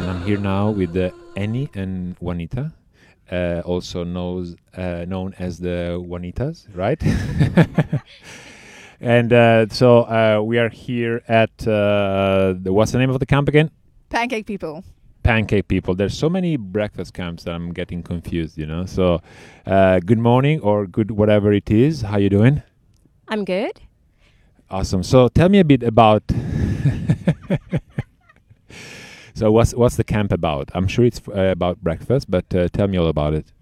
and I'm here now with Annie and Juanita, also known as the Juanitas, right? And so we are here at what's the name of the camp again? Pancake People. Pancake People. There's so many breakfast camps that I'm getting confused, you know. So good morning or good whatever it is. How you doing? I'm good. Awesome. So tell me a bit about. So what's the camp about? I'm sure it's about breakfast, but tell me all about it.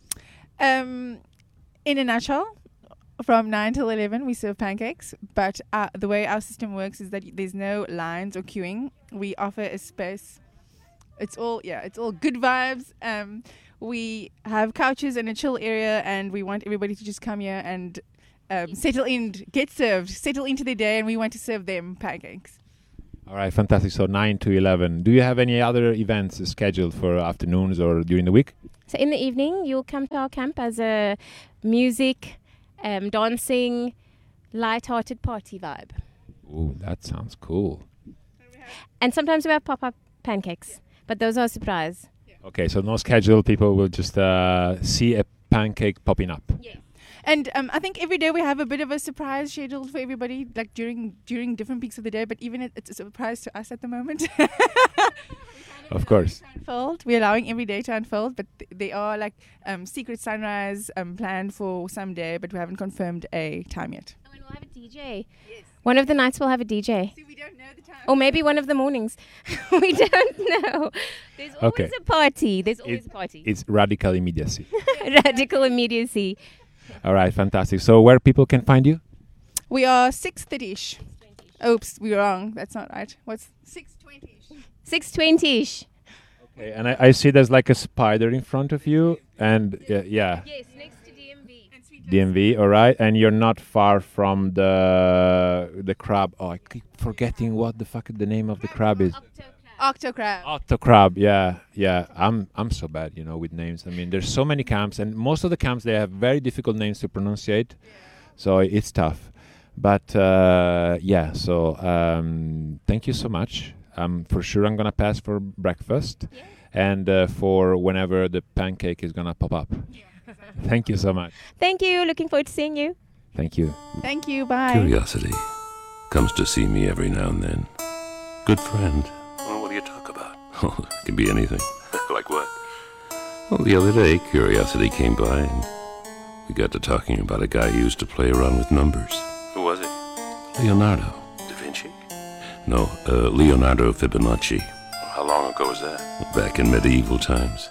In a nutshell, from 9 till 11, we serve pancakes. But the way our system works is that there's no lines or queuing. We offer a space. It's all good vibes. We have couches and a chill area, and we want everybody to just come here and settle into their day, and we want to serve them pancakes. All right, fantastic. So 9 to 11. Do you have any other events scheduled for afternoons or during the week? So in the evening, you'll come to our camp as a music, dancing, light-hearted party vibe. Ooh, that sounds cool. And sometimes we have pop-up pancakes, but those are a surprise. Okay, so no schedule. People will just see a pancake popping up. Yeah. And I think every day we have a bit of a surprise scheduled for everybody, like during different peaks of the day. But even it's a surprise to us at the moment. Of course. We're allowing every day to unfold, but they are like secret sunrise planned for some day, but we haven't confirmed a time yet. Oh, and we'll have a DJ. Yes. One of the nights we'll have a DJ. See, we don't know the time. Or maybe one of the mornings. We don't know. There's always a party. There's always a party. It's radical immediacy. Radical immediacy. All right, fantastic. So where people can find you? We are 6:30ish. Oops, we were wrong. That's not right. What's 6:20ish? 6:20ish. Okay, and I see there's like a spider in front of you, and yeah. Yes, next to DMV. DMV, all right, and you're not far from the crab. Oh, I keep forgetting what the fuck the name of the crab is. Octocrab. Octocrab, yeah. I'm so bad, with names. I mean, there's so many camps, and most of the camps they have very difficult names to pronunciate, so it's tough. But so thank you so much. For sure, I'm gonna pass for breakfast, and for whenever the pancake is gonna pop up. Thank you so much. Thank you. Looking forward to seeing you. Thank you. Thank you. Bye. Curiosity comes to see me every now and then. Good friend. Well, what do you talk about? Oh, it can be anything. Like what? Well, the other day, Curiosity came by and we got to talking about a guy who used to play around with numbers. Who was he? Leonardo. Da Vinci? No, Leonardo Fibonacci. How long ago was that? Back in medieval times.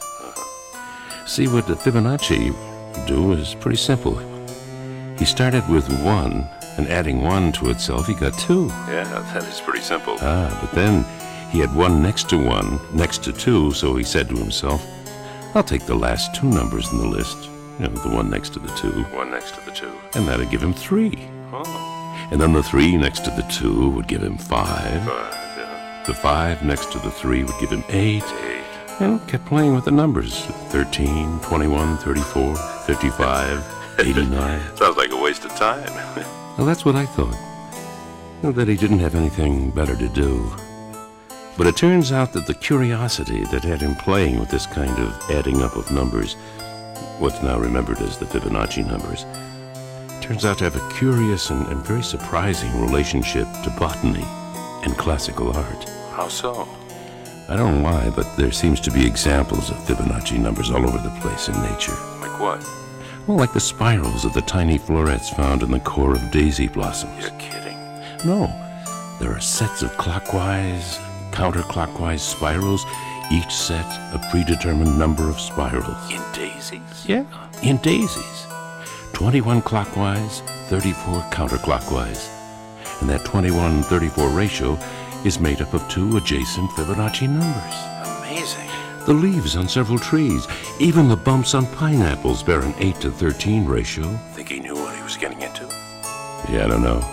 See, what the Fibonacci do is pretty simple. He started with 1, and adding 1 to itself, he got 2. Yeah, that is pretty simple. But then he had 1 next to 1, next to 2, so he said to himself, I'll take the last 2 numbers in the list. The 1 next to the 2. 1 next to the 2. And that'd give him 3. Oh. And then the 3 next to the 2 would give him 5. 5, yeah. The 5 next to the 3 would give him 8. 8. And kept playing with the numbers. 13, 21, 34, 55, 89. Sounds like a waste of time. Well, that's what I thought. That he didn't have anything better to do. But it turns out that the curiosity that had him playing with this kind of adding up of numbers, what's now remembered as the Fibonacci numbers, turns out to have a curious and very surprising relationship to botany and classical art. How so? I don't know why, but there seems to be examples of Fibonacci numbers all over the place in nature. Like what? Well, like the spirals of the tiny florets found in the core of daisy blossoms. You're kidding. No. There are sets of clockwise, counterclockwise spirals, each set a predetermined number of spirals. In daisies? Yeah, in daisies. 21 clockwise, 34 counterclockwise. And that 21-34 ratio is made up of 2 adjacent Fibonacci numbers. Amazing. The leaves on several trees, even the bumps on pineapples bear an 8-13 ratio. Think he knew what he was getting into? Yeah, I don't know.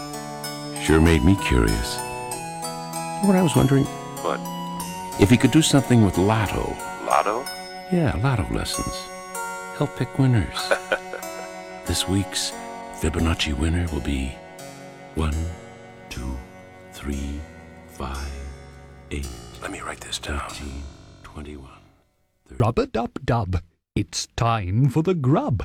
Sure made me curious. What I was wondering? What? If he could do something with Lotto. Lotto? Yeah, Lotto lessons. Help pick winners. This week's Fibonacci winner will be 1, 2, 3, 5, 8. Let me write this down. 13, 21. Rub-a-dub-dub. It's time for the grub.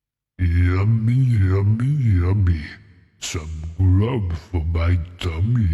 Yummy, yummy, yummy. Some grub for my tummy.